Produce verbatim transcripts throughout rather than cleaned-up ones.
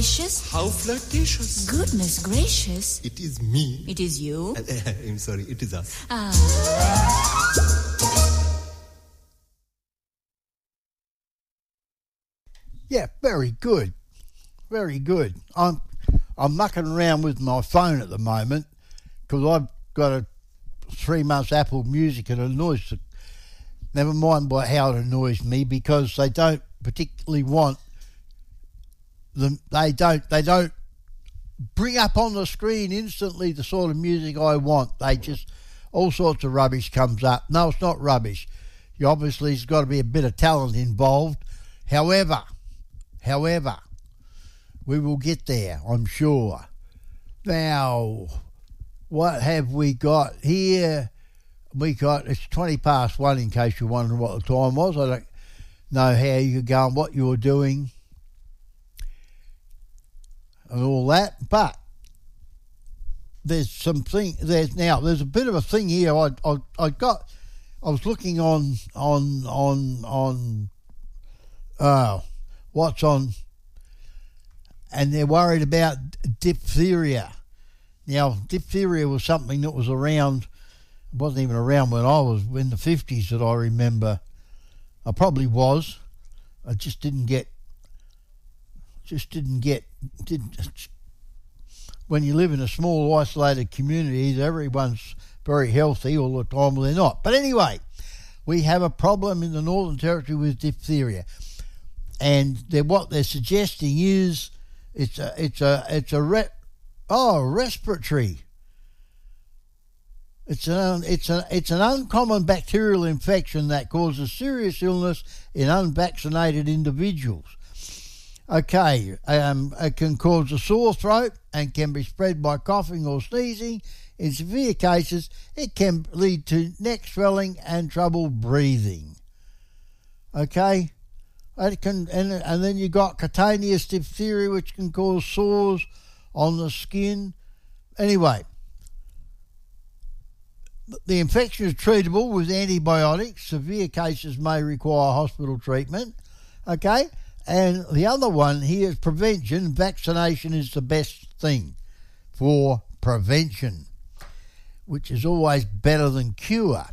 gracious. How flirtatious. Goodness gracious. It is me. It is you. Uh, uh, I'm sorry, it is us. Ah. Yeah, very good. Very good. I'm I'm mucking around with my phone at the moment because I've got a three months Apple Music and it annoys. Never mind by how it annoys me because they don't particularly want them. They don't. They don't bring up on the screen instantly the sort of music I want. They just all sorts of rubbish comes up. No, it's not rubbish. You obviously there's got to be a bit of talent involved. However, however, we will get there, I'm sure. Now, what have we got here? We got, it's twenty past one in case you're wondering what the time was. I don't know how you're going, what you're doing, and all that. But there's something, there's now, there's a bit of a thing here. I, I, I got, I was looking on, on, on, on, oh, what's on, and they're worried about diphtheria. Now, diphtheria was something that was around, it wasn't even around when I was in the fifties that I remember. I probably was. I just didn't get, just didn't get, didn't, when you live in a small isolated community, everyone's very healthy all the time, well, they're not. But anyway, we have a problem in the Northern Territory with diphtheria. And they're, what they're suggesting is it's a, it's a, it's a, re, oh, respiratory. It's an, it's, a, it's an uncommon bacterial infection that causes serious illness in unvaccinated individuals. Okay, um, it can cause a sore throat and can be spread by coughing or sneezing. In severe cases, it can lead to neck swelling and trouble breathing. Okay, it can, and, and then you got cutaneous diphtheria, which can cause sores on the skin. Anyway, the infection is treatable with antibiotics. Severe cases may require hospital treatment. Okay, and the other one here is prevention. Vaccination is the best thing for prevention, which is always better than cure.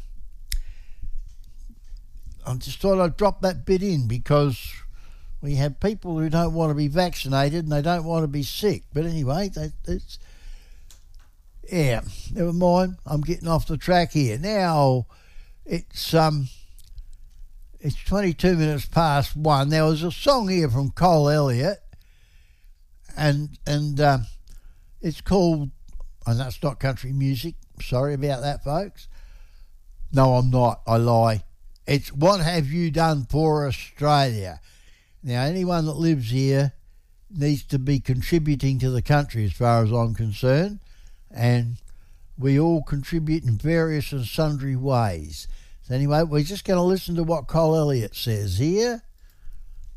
I just thought I'd drop that bit in because we have people who don't want to be vaccinated and they don't want to be sick. But anyway, that, it's... Yeah, never mind. I'm getting off the track here. Now, it's um, it's twenty-two minutes past one. There was a song here from Cole Elliott, and and uh, it's called, and that's not country music. Sorry about that, folks. No, I'm not. I lie. It's What Have You Done for Australia? Now, anyone that lives here needs to be contributing to the country as far as I'm concerned. And we all contribute in various and sundry ways. So anyway, we're just going to listen to what Cole Elliott says here.